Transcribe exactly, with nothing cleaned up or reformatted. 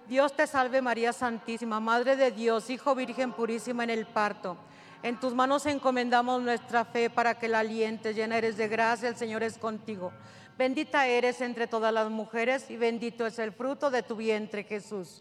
Dios te salve María Santísima, Madre de Dios, Hijo Virgen purísima en el parto. En tus manos encomendamos nuestra fe para que la alientes, llena eres de gracia, el Señor es contigo. Bendita eres entre todas las mujeres y bendito es el fruto de tu vientre, Jesús.